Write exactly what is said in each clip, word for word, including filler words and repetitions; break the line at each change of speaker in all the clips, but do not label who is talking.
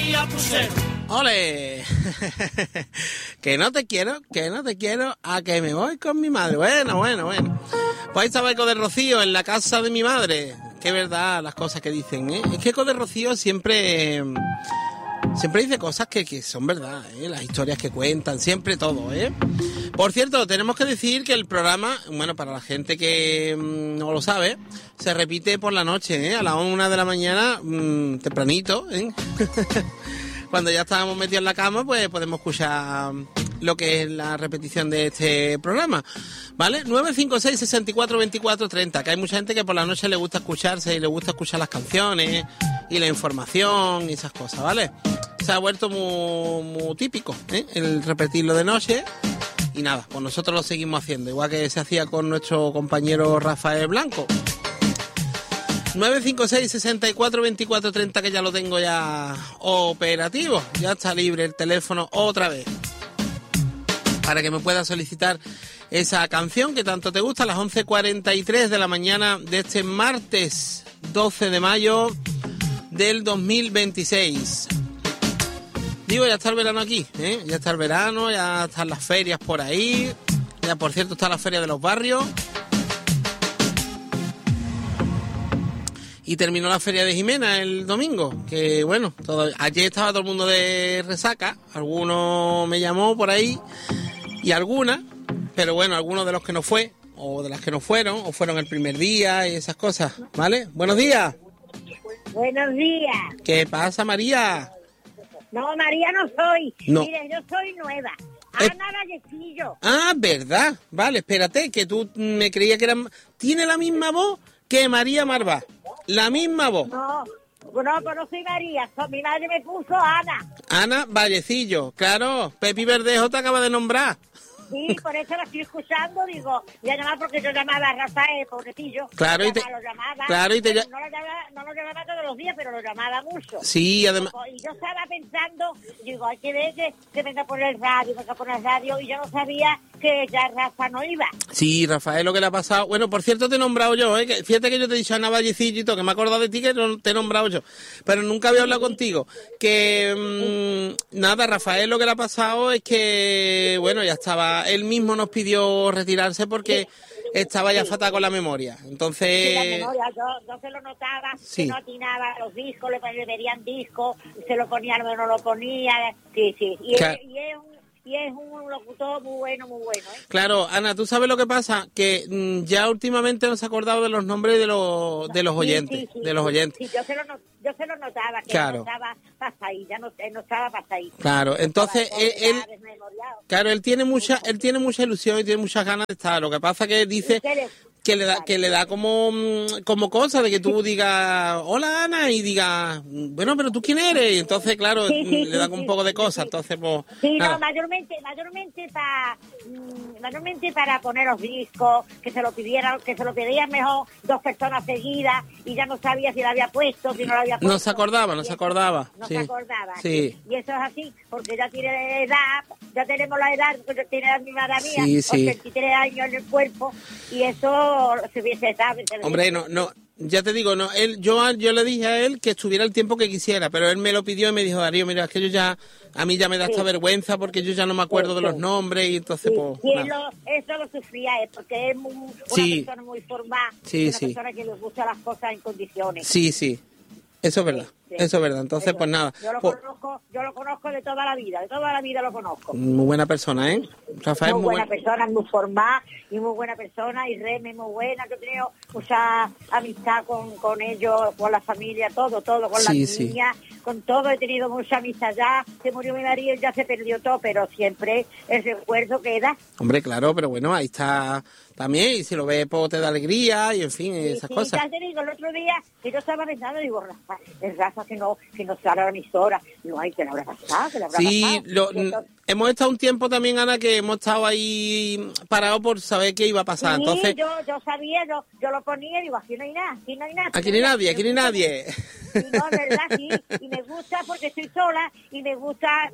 María Pusero.
¡Ole! Que no te quiero, que no te quiero, a que me voy con mi madre. Bueno, bueno, bueno. Pues ahí estaba Eco de Rocío en la casa de mi madre. Qué verdad las cosas que dicen, ¿eh? Es que Eco de Rocío siempre... Siempre dice cosas que, que son verdad, ¿eh? Las historias que cuentan, siempre todo, ¿eh? Por cierto, tenemos que decir que el programa, bueno, para la gente que mmm, no lo sabe, se repite por la noche, ¿eh? A las una de la mañana, mmm, tempranito, ¿eh? Cuando ya estábamos metidos en la cama, pues podemos escuchar lo que es la repetición de este programa, ¿vale? nueve cinco seis, seis cuatro, veinticuatro, treinta, que hay mucha gente que por la noche le gusta escucharse y le gusta escuchar las canciones y la información y esas cosas, ¿vale? Se ha vuelto muy, muy típico, ¿eh? El repetirlo de noche. Y nada, pues nosotros lo seguimos haciendo, igual que se hacía con nuestro compañero Rafael Blanco. nueve cinco seis, seis cuatro, veinticuatro, treinta, que ya lo tengo ya operativo. Ya está libre el teléfono otra vez, para que me puedas solicitar esa canción que tanto te gusta, a las once cuarenta y tres de la mañana de este martes doce de mayo del dos mil veintiséis. Digo, ya está el verano aquí, ¿eh? Ya está el verano, ya están las ferias por ahí. Ya, por cierto, está la feria de los barrios. Y terminó la feria de Jimena el domingo, que bueno, todo, ayer estaba todo el mundo de resaca, alguno me llamó por ahí y alguna, pero bueno, algunos de los que no fue, o de las que no fueron, o fueron el primer día y esas cosas, ¿vale? Buenos días.
Buenos días.
¿Qué pasa, María?
No, María no soy.
No.
Mire, yo soy nueva.
Eh.
Ana Vallecillo.
Ah, ¿verdad? Vale, espérate, que tú me creía que era... Tiene la misma voz que María Marvá. La misma voz.
No, no, pero no soy María. So, mi madre me puso Ana.
Ana Vallecillo, claro. Pepi Verdejo te acaba de nombrar.
Sí, por eso la estoy escuchando, digo, ya llamaba porque yo llamaba a Rafael, pobrecillo.
Claro, y te...
Lo llamaba,
claro, y te...
no, lo llamaba, no lo llamaba todos los días, pero lo llamaba mucho.
Sí, además...
Y yo estaba pensando, digo, hay que ver que, que venga por el radio, venga por el radio, y yo no sabía que ya Rafa no iba.
Sí, Rafael, lo que le ha pasado... Bueno, por cierto, te he nombrado yo, ¿eh? Que, fíjate que yo te he dicho Ana Vallecillo y todo, que me he acordado de ti, que no, te he nombrado yo. Pero nunca había hablado contigo. Que, mmm, nada, Rafael, lo que le ha pasado es que, bueno, ya estaba... Él mismo nos pidió retirarse porque estaba ya fatal con la memoria. Entonces...
Sí, la memoria, yo, yo se lo notaba,
sí.
Que no atinaba los discos, le, le pedían discos, se lo ponía, no lo ponía, sí, sí. Y,
claro.
es, y, es un, y es un locutor muy bueno, muy bueno, ¿eh?
Claro, Ana, ¿tú sabes lo que pasa? Que mmm, ya últimamente nos ha acordado de los nombres de los, de los oyentes, sí, sí, sí, de los oyentes.
Sí, yo se lo, yo se lo notaba, que
claro.
no estaba pasadí, ya no, no estaba pasadí.
Claro, entonces él, él claro, él tiene mucha, él tiene mucha ilusión y tiene muchas ganas de estar. Lo que pasa que dice que le da, que le da como, como cosa de que tú digas, hola Ana, y digas, bueno, pero tú quién eres, y entonces claro, sí, sí, le da sí, un poco de cosa, sí, entonces pues...
Sí, nada. no, mayormente, mayormente para, mayormente para poner los discos, que se lo pidieran, que se lo pedían mejor dos personas seguidas, y ya no sabía si lo había puesto, si no lo había puesto.
No se acordaba, no se acordaba.
No
sí.
se acordaba.
Sí.
Y eso es así, porque ya tiene edad, ya tenemos la edad, porque tiene la misma edad mía,
sí, sí.
ochenta y tres años en el cuerpo, y eso se hubiese sabido.
Hombre, no, no, ya te digo, no, él, yo, yo le dije a él que estuviera el tiempo que quisiera, pero él me lo pidió y me dijo, Darío, mira, es que yo ya, a mí ya me da sí. esta vergüenza porque yo ya no me acuerdo sí, de los nombres y entonces
sí.
pues...
Y él lo, eso lo sufría él, porque es muy, una
sí.
persona muy formada,
sí,
una
sí.
persona que le gusta las cosas en condiciones.
Sí, sí. Eso es verdad, sí, sí. eso es verdad. Entonces,
eso.
pues nada.
Yo lo,
pues,
conozco, yo lo conozco de toda la vida, de toda la vida lo conozco.
Muy buena persona, ¿eh? Rafael,
muy, muy buena
buen...
persona, muy formada y muy buena persona, y Reme muy buena. Yo he tenido mucha amistad con, con ellos, con la familia, todo, todo, con
sí,
las niñas, sí. con todo. He tenido mucha amistad ya. Se murió mi marido, ya se perdió todo, pero siempre el recuerdo queda.
Hombre, claro, pero bueno, ahí está... También, y si lo ves, pues te da alegría, y en fin, sí, esas
sí,
cosas.
Ya te digo, el otro día, que yo estaba pensando, digo, Rafa, el Rafa que no, que no sale a la emisora. No, hay que la habrá pasado, que la habrá
sí,
pasado.
Lo, Entonces, hemos estado un tiempo también, Ana, que hemos estado ahí parados por saber qué iba a pasar.
Sí,
Entonces,
yo, yo sabía, yo, yo lo ponía y digo, aquí no hay nada, aquí no hay nada.
Aquí no hay nadie, aquí no hay nadie.
Y no, es verdad, sí, y me gusta porque estoy sola y me gusta hacer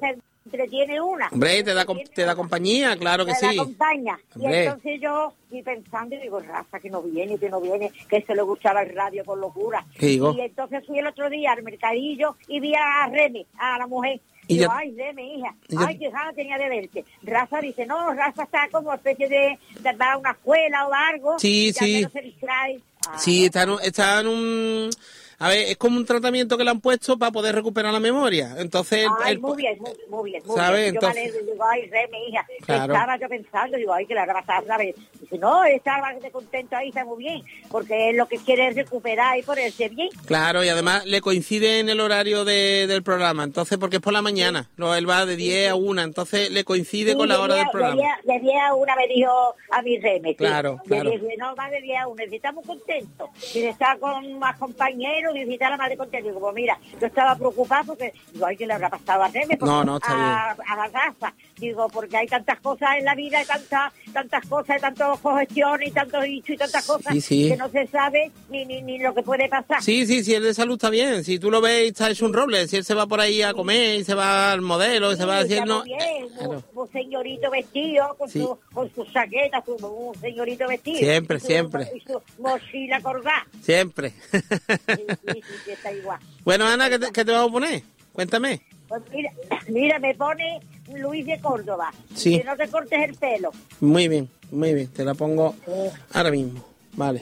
entretiene una.
Hombre, te da, com- te da compañía, claro que
Me
sí.
la acompaña. Y
Hombre.
entonces yo estoy pensando y digo, raza, que no viene, que no viene, que se le gustaba el radio con locura.
¿Qué digo?
Y entonces fui el otro día al mercadillo y vi a Remy, a la mujer.
Y
Y digo,
ya-
ay, Remy, hija,
y ya-
ay, qué gana tenía de verte. Raza dice, no, Raza está como especie de, de va a una escuela o algo.
Sí,
y ya
sí.
menos se distrae. Ah,
Sí, está en, un- está en un... A ver, es como un tratamiento que le han puesto para poder recuperar la memoria. Entonces, el-
Ay,
el-
muy bien, muy, muy bien, muy
¿sabe?
bien. Yo
Entonces-
me alegro, digo, ay, Remy, hija,
Claro.
estaba yo pensando, digo, ay, que la habrá pasado otra vez. Dice, no, estaba de contento ahí, está muy bien, porque él lo que quiere es recuperar y ponerse bien.
claro, y además le coincide en el horario de- del programa. Entonces, porque es por la mañana. No, él va de diez a una, entonces le coincide
Sí,
con la
de
hora
diez-
del programa.
De diez- de diez a una me dijo a mi Remy. Sí.
Claro,
De
claro.
diez, no, va de diez a una, dice, estamos contentos. Dice, está con más compañeros, dice, está la madre contenta. Digo, pues mira, yo estaba preocupada porque, digo, ay, ¿qué le habrá pasado a Remy?
No, no, está
a, a la raza. Digo, porque hay tantas cosas en la vida, hay tantas, tantas cosas, tantas congestiones, y tantos dichos y tantas cosas
Sí, sí.
que no se sabe ni, ni, ni lo que puede pasar.
Sí, sí, si él de salud está bien. Si tú lo ves y está hecho un roble, si él se va por ahí a comer y se va al modelo y se va
Sí, está
haciendo...
muy bien,
Claro.
un, un señorito vestido con,
Sí.
su, con su chaqueta, su, un señorito vestido.
Siempre,
y su-
siempre.
Y su mochila colgada.
Siempre.
Sí, sí, sí, sí, está igual.
Bueno, Ana, ¿qué te, qué te vamos a poner? Cuéntame.
Pues mira, mira, me pone Luis de Córdoba.
Sí.
Que no te cortes el pelo.
Muy bien, muy bien. Te la pongo ahora mismo. Vale.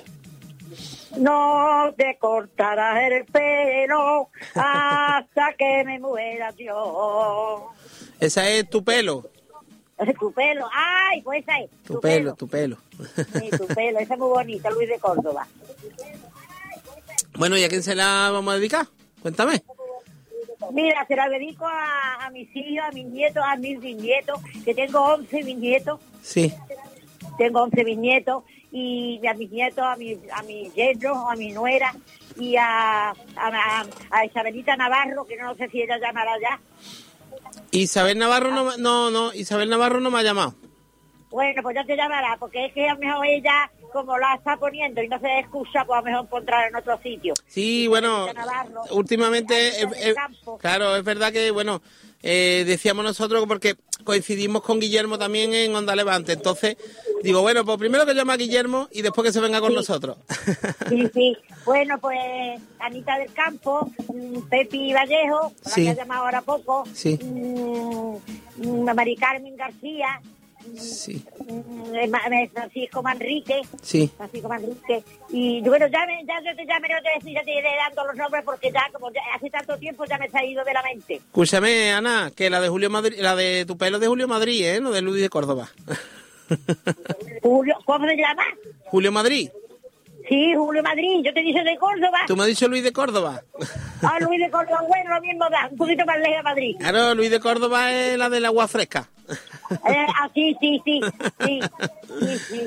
No te cortarás el pelo hasta que me muera yo.
Esa es tu pelo.
Tu pelo, ay, pues esa es.
Tu pelo, tu pelo.
Sí, tu pelo, esa es muy bonita, Luis de Córdoba.
Bueno, ¿y a quién se la vamos a dedicar? Cuéntame.
Mira, se la dedico a, a mis hijos, a mis nietos, a mis bisnietos, que tengo once bisnietos,
Sí.
tengo once bisnietos, y a mis nietos, a mis a mis yernos, a mi nuera, y a, a, a, a Isabelita Navarro, que no sé si ella llamará ya.
Isabel Navarro no, no, no, Isabel Navarro no me ha llamado.
Bueno, pues ya te llamará, porque es que a lo mejor ella, como la está poniendo y no se escucha, pues a lo mejor encontrar en otro sitio.
Sí, bueno,
Navarro,
últimamente,
ahí
es-
en el
es-
campo.
claro, es verdad que, bueno, eh, decíamos nosotros porque coincidimos con Guillermo también en Onda Levante, entonces digo, bueno, pues primero que llame a Guillermo y después que se venga con
Sí.
nosotros.
Sí, sí. Bueno, pues Anita del Campo, mm, Pepi Vallejo, la
Sí.
que ha llamado ahora poco,
Sí.
mm, mm, Mari Carmen García,
Sí,
mm, eh, Ma- eh, Francisco Manrique,
sí.
Francisco Manrique, y bueno, ya, me, ya yo te llame, no te, ya te iré dando los nombres porque ya, como ya hace tanto tiempo, ya me se ha ido de la mente.
Escúchame, Ana, que la de Julio Madrid, la de tu pelo es de Julio Madrid, ¿eh? No de Luis de Córdoba.
Julio, ¿cómo se llama?
Julio Madrid.
Sí, Julio Madrid, yo te dije de Córdoba.
Tú me has dicho Luis de Córdoba.
Ah, Luis de Córdoba, bueno, lo mismo da, un poquito más lejos de Madrid.
Claro, Luis de Córdoba es la del agua fresca.
Eh, ah, sí, sí, sí, sí, sí, sí.